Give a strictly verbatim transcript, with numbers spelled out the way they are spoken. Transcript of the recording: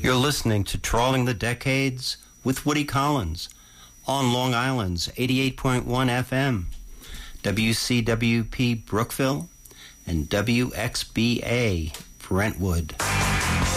You're listening to Trawling the Decades with Woody Collins on Long Island's eighty-eight point one F M, W C W P Brookville, and W X B A Brentwood.